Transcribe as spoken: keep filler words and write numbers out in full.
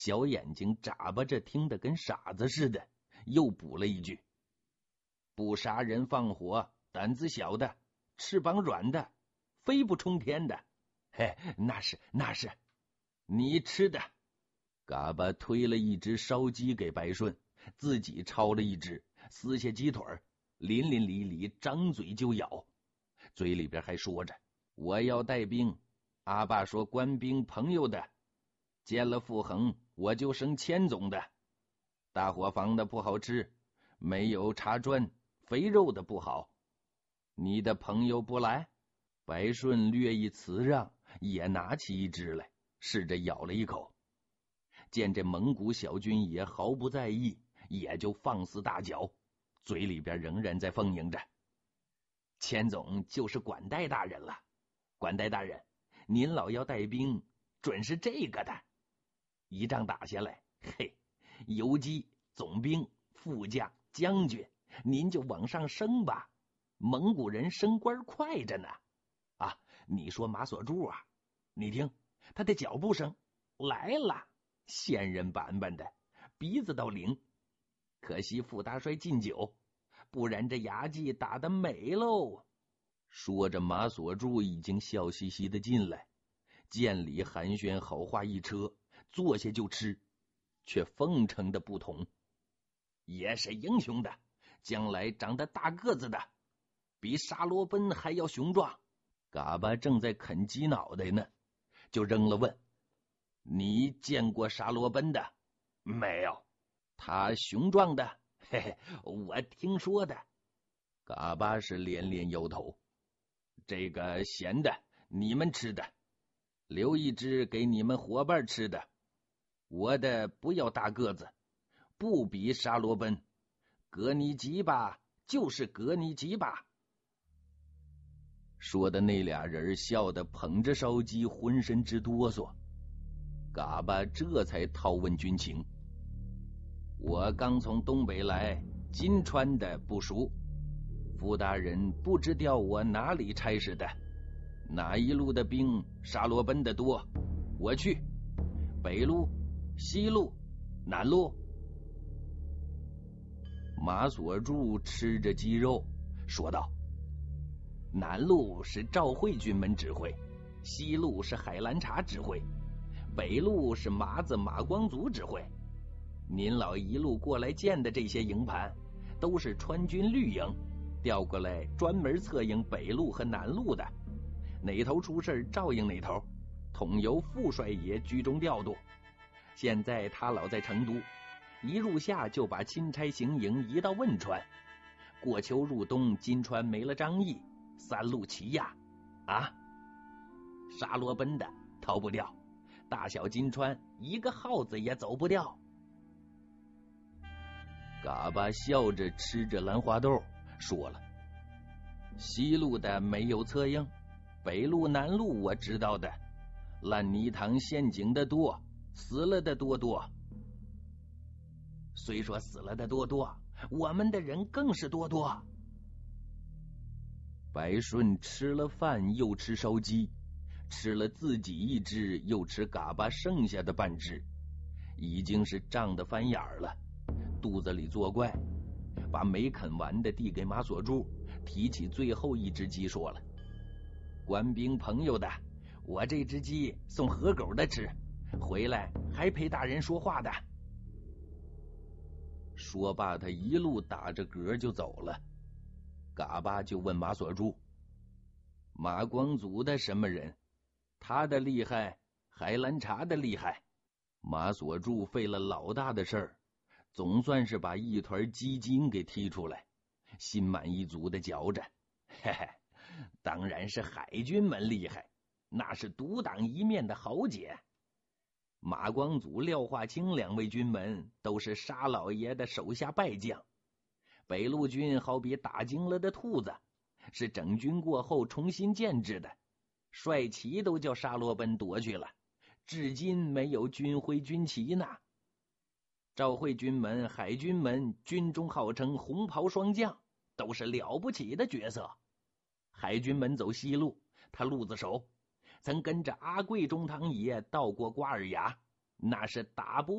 小眼睛眨巴着，听得跟傻子似的，又补了一句：不杀人放火，胆子小的，翅膀软的，飞不冲天的。嘿，那是那是，你吃的。嘎巴推了一只烧鸡给白顺，自己抄了一只，撕下鸡腿，淋淋漓漓，张嘴就咬，嘴里边还说着：我要带兵，阿爸说官兵朋友的，见了傅恒我就生千种的。大伙房的不好吃，没有茶砖，肥肉的不好。你的朋友不来？白顺略一辞让，也拿起一只来，试着咬了一口。见这蒙古小军也毫不在意，也就放肆大嚼，嘴里边仍然在奉迎着：千总就是管带大人了，管带大人，您老要带兵，准是这个的。一仗打下来，嘿，游击、总兵、副将、将军，您就往上升吧。蒙古人升官快着呢。啊，你说马锁柱啊，你听他的脚步声来了，仙人板板的，鼻子倒灵。可惜傅大帅禁酒，不然这牙祭打得美喽。说着，马锁柱已经笑嘻嘻的进来，见里寒暄好话一车，坐下就吃，却奉承的不同。也是英雄的，将来长得大个子的，比沙罗奔还要雄壮。嘎巴正在啃鸡脑袋呢，就扔了问：你见过沙罗奔的？没有。他雄壮的？嘿嘿，我听说的。嘎巴是连连摇头。这个咸的你们吃的，留一只给你们伙伴吃的。我的不要大个子，不比沙罗奔，格尼吉巴就是格尼吉巴。说的那俩人笑得捧着烧鸡浑身直哆嗦。嘎巴这才掏问军情：我刚从东北来，金川的不熟，傅大人不知调我哪里差事的，哪一路的兵沙罗奔的多，我去。北路、西路、南路。马锁柱吃着鸡肉说道：南路是赵慧军门指挥，西路是海兰察指挥，北路是麻子马光祖指挥。您老一路过来见的这些营盘，都是川军绿营调过来专门策应北路和南路的，哪头出事照应哪头，统由副帅爷居中调度。现在他老在成都，一入夏就把钦差行营移到汶川，过秋入冬，金川没了张毅，三路齐压啊！沙罗奔的逃不掉，大小金川一个耗子也走不掉。嘎巴笑着吃着兰花豆说了：西路的没有策应，北路南路我知道的，烂泥塘陷阱的多，死了的多多。虽说死了的多多，我们的人更是多多。白顺吃了饭又吃烧鸡，吃了自己一只又吃嘎巴剩下的半只，已经是胀得翻眼了，肚子里作怪，把没啃完的递给马锁柱，提起最后一只鸡说了：官兵朋友的，我这只鸡送河狗的吃，回来还陪大人说话的。说罢他一路打着嗝就走了。嘎巴就问马锁柱：马光祖的什么人？他的厉害，海兰察的厉害。马锁柱费了老大的事儿，总算是把一团鸡精给踢出来，心满意足的嚼着：嘿嘿，当然是海军们厉害，那是独当一面的豪杰。马光祖、廖化清两位军门都是沙老爷的手下败将。北路军好比打精了的兔子，是整军过后重新建制的，帅旗都叫沙罗奔夺去了，至今没有军徽军旗呢。赵慧军门、海军门军中号称红袍双将，都是了不起的角色。海军门走西路，他路子熟，曾跟着阿贵中堂爷到过瓜尔牙， 那是打不